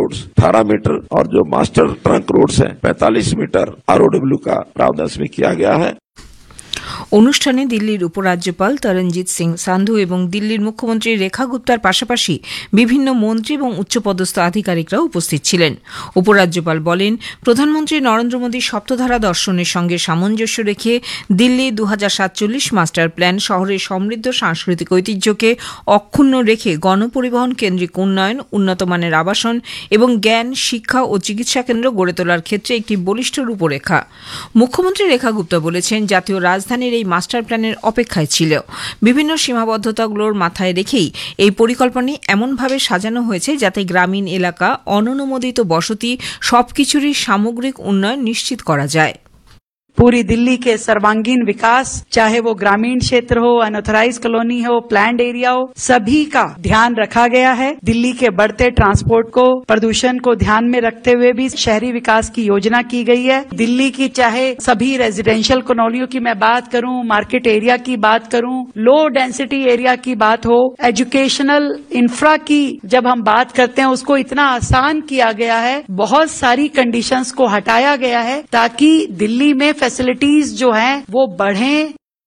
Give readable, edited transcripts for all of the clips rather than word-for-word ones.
Roads 18 metre और जो master trunk roads हैं 45 मीटर ROW का प्रावधान में किया गया है। অনুষ্ঠানে দিল্লির উপরাজ্যপাল তরণজিৎ সিং সান্ধু এবং দিল্লির মুখ্যমন্ত্রী রেখা গুপ্তার পাশাপাশি বিভিন্ন মন্ত্রী এবং উচ্চপদস্থ আধিকারিকরা উপস্থিত ছিলেন। উপরাজ্যপাল বলেন, প্রধানমন্ত্রী নরেন্দ্র মোদী সপ্তধারা দর্শনের সঙ্গে সামঞ্জস্য রেখে দিল্লি 2047 মাস্টার প্ল্যান শহরের সমৃদ্ধ সাংস্কৃতিক ঐতিহ্যকে অক্ষুণ্ণ রেখে গণপরিবহন কেন্দ্রিক উন্নয়ন, উন্নতমানের আবাসন এবং জ্ঞান, শিক্ষা ও চিকিৎসা কেন্দ্র গড়ে তোলার ক্ষেত্রে একটি বলিষ্ঠ রূপরেখা। মুখ্যমন্ত্রী রেখা গুপ্তা বলেছেন, জাতীয় রাজধানীর এই মাস্টার প্ল্যানের অপেক্ষায় ছিল। বিভিন্ন সীমাবদ্ধতাগুলোর মাথায় রেখেই এই পরিকল্পনা এমনভাবে সাজানো হয়েছে যাতে গ্রামীণ এলাকা, অননুমোদিত বসতি সবকিছুরই সামগ্রিক উন্নয়ন নিশ্চিত করা যায়। पूरी दिल्ली के सर्वांगीण विकास, चाहे वो ग्रामीण क्षेत्र हो, अनऑथराइज कॉलोनी हो, प्लैंड एरिया हो, सभी का ध्यान रखा गया है। दिल्ली के बढ़ते ट्रांसपोर्ट को, प्रदूषण को ध्यान में रखते हुए भी शहरी विकास की योजना की गई है। दिल्ली की चाहे सभी रेजिडेंशियल कॉलोनियों की मैं बात करूं, मार्केट एरिया की बात करूं, लो डेंसिटी एरिया की बात हो, एजुकेशनल इंफ्रा की जब हम बात करते हैं उसको इतना आसान किया गया है, बहुत सारी कंडीशंस को हटाया गया है ताकि दिल्ली में फैसिलिटीज जो हैं वो बढ़ें।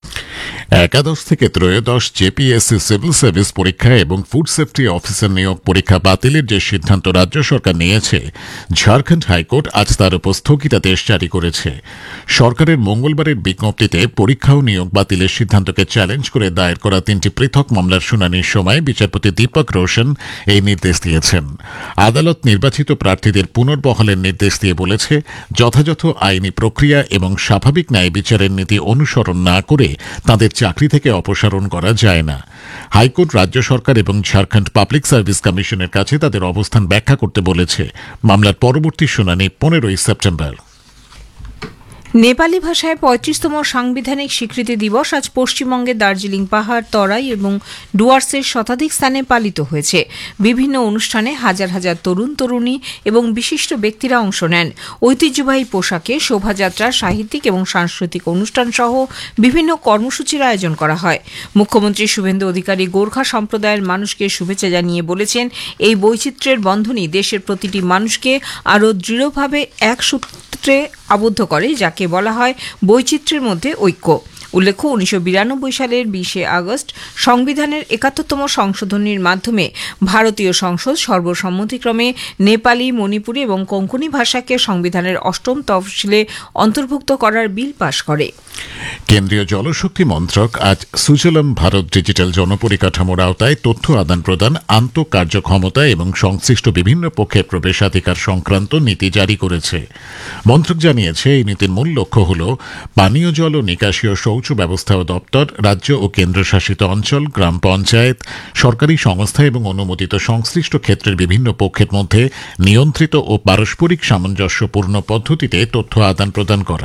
একাদশ থেকে ত্রয়োদশ জেপিএসসি সিভিল সার্ভিস পরীক্ষা এবং ফুড সেফটি অফিসার নিয়োগ পরীক্ষা বাতিলের যে সিদ্ধান্ত রাজ্য সরকার নিয়েছে, ঝাড়খণ্ড হাইকোর্ট আজ তার উপর স্থগিতাদেশ জারি করেছে। সরকারের মঙ্গলবারের বিজ্ঞপ্তিতে পরীক্ষা ও নিয়োগ বাতিলের সিদ্ধান্তকে চ্যালেঞ্জ করে দায়ের করা 3টি পৃথক মামলার শুনানির সময় বিচারপতি দীপক রোশন এই নির্দেশ দিয়েছেন। আদালত নির্বাচিত প্রার্থীদের পুনর্বহালের নির্দেশ দিয়ে বলেছে, যথাযথ আইনি প্রক্রিয়া এবং স্বাভাবিক ন্যায় বিচারের নীতি অনুসরণ না করে তাদের চাকরি থেকে অপসারণ করা যায় না। হাইকোর্ট রাজ্য সরকার এবং ঝাড়খণ্ড পাবলিক সার্ভিস কমিশনের কাছে তাদের অবস্থান ব্যাখ্যা করতে বলেছে। মামলার পরবর্তী শুনানি 15 সেপ্টেম্বর। নেপালি ভাষায় 35তম সাংবিধানিক স্বীকৃতি দিবস আজ পশ্চিমবঙ্গের দার্জিলিং পাহাড়, তরাই এবং ডুয়ার্সের শতাধিক স্থানে পালিত হয়েছে। বিভিন্ন অনুষ্ঠানে হাজার হাজার তরুণ তরুণী এবং বিশিষ্ট ব্যক্তিরা অংশ নেন। ঐতিহ্যবাহী পোশাকে শোভাযাত্রা, সাহিত্যিক এবং সাংস্কৃতিক অনুষ্ঠান সহ বিভিন্ন কর্মসূচির আয়োজন করা হয়। মুখ্যমন্ত্রী শুভেন্দু অধিকারী গোর্খা সম্প্রদায়ের মানুষকে শুভেচ্ছা জানিয়ে বলেছেন, এই বৈচিত্র্যের বন্ধনই দেশের প্রতিটি মানুষকে আরও দৃঢ়ভাবে এক সূত্রে আবদ্ধ করে, যাকে বলা হয় বৈচিত্র্যের মধ্যে ঐক্য। উল্লেখ্য, 1992 সালের 20 আগস্ট সংবিধানের 71তম সংশোধনীর মাধ্যমে ভারতীয় সংসদ সর্বসম্মতিক্রমে নেপালি, মণিপুরী এবং কোঙ্কণী ভাষাকে সংবিধানের 8ম তফসিলে অন্তর্ভুক্ত করার বিল পাশ করে। কেন্দ্রীয় জলশক্তি মন্ত্রক আজ সুজলাম ভারত ডিজিটাল জনপরিকাঠামোর আওতায় তথ্য আদান প্রদান, আন্তঃকার্যক্ষমতা এবং সংশ্লিষ্ট বিভিন্ন পক্ষের প্রবেশাধিকার সংক্রান্ত নীতি জারি করেছে। মন্ত্রক জানিয়েছে, এই নীতির মূল লক্ষ্য হল পানীয় জল ও নিকাশীয় শৌচ ব্যবস্থা দপ্তর, রাজ্য ও কেন্দ্রশাসিত অঞ্চল, গ্রাম পঞ্চায়েত, সরকারি সংস্থা এবং অনুমোদিত সংশ্লিষ্ট ক্ষেত্রের বিভিন্ন পক্ষের মধ্যে নিয়ন্ত্রিত ও পারস্পরিক সামঞ্জস্যপূর্ণ পদ্ধতিতে তথ্য আদান প্রদান করা।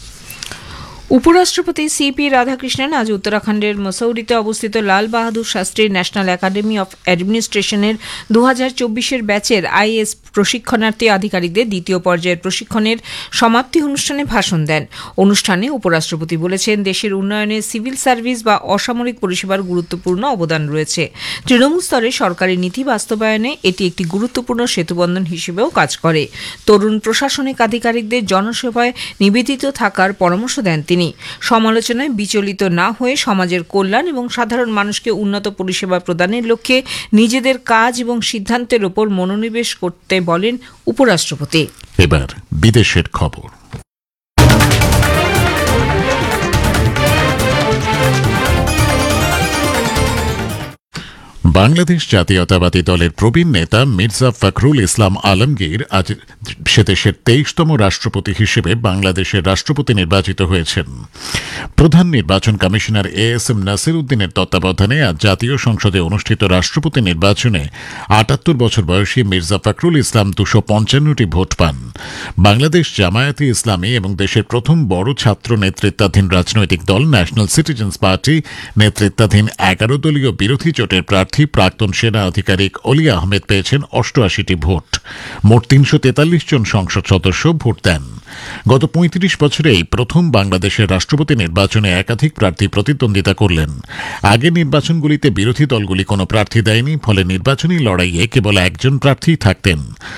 উপরাষ্ট্রপতি সিপি রাধাকৃষ্ণন আজ উত্তরাখণ্ডের মসৌরিতে অবস্থিত Lal Bahadur Shastri national academy of অ্যাডমিনিস্ট্রেশনের 2024 ব্যাচের আইএএস প্রশিক্ষণার্থী আধিকারিকদের দ্বিতীয় পর্যায়ের প্রশিক্ষণের সমাপ্তি অনুষ্ঠানে ভাষণ দেন। অনুষ্ঠানে উপরাষ্ট্রপতি বলেছেন, দেশের উন্নয়নে সিভিল সার্ভিস বা অসামরিক পরিষেবার গুরুত্বপূর্ণ অবদান রয়েছে। তৃণমূল স্তরে সরকারি নীতি বাস্তবায়নে এটি একটি গুরুত্বপূর্ণ সেতুবন্ধন হিসেবেও কাজ করে। তরুণ প্রশাসনিক আধিকারিকদের জনসেবায় নিবেদিত থাকার পরামর্শ দেন তিনি। সমালোচনায় বিচলিত না হয়ে সমাজের কল্যাণ এবং সাধারণ মানুষকে উন্নত পরিষেবা প্রদানের লক্ষ্যে নিজেদের কাজ এবং সিদ্ধান্তের উপর মনোনিবেশ করতে বলেন উপরাষ্ট্রপতি। এবার বিদেশের খবর। বাংলাদেশ জাতীয়তাবাদী দলের প্রবীণ নেতা মির্জা ফখরুল ইসলাম আলমগীর আজ সে দেশের 23তম রাষ্ট্রপতি হিসেবে বাংলাদেশের রাষ্ট্রপতি নির্বাচিত হয়েছেন। প্রধান নির্বাচন কমিশনার এএসএম নাসির উদ্দিনের তত্ত্বাবধানে আজ জাতীয় সংসদে অনুষ্ঠিত রাষ্ট্রপতি নির্বাচনে 78 বছর বয়সী মির্জা ফখরুল ইসলাম 255টি ভোট পান। বাংলাদেশ জামায়াতে ইসলামী এবং দেশের প্রথম বড় ছাত্র নেতৃত্বাধীন রাজনৈতিক দল ন্যাশনাল সিটিজেন্স পার্টি নেতৃত্বাধীন 11 দলীয় বিরোধী জোটের প্রার্থী প্রাক্তন সেনা আধিকারিক অলি আহমেদ পেয়েছেন 88টি ভোট। মোট 343 জন সংসদ সদস্য ভোট দেন। গত 35 বছরে এই প্রথম বাংলাদেশের রাষ্ট্রপতি নির্বাচনে একাধিক প্রার্থী প্রতিদ্বন্দ্বিতা করলেন। আগের নির্বাচনগুলিতে বিরোধী দলগুলি কোনো প্রার্থী দেয়নি, ফলে নির্বাচনী লড়াইয়ে কেবল একজন প্রার্থী থাকতেন।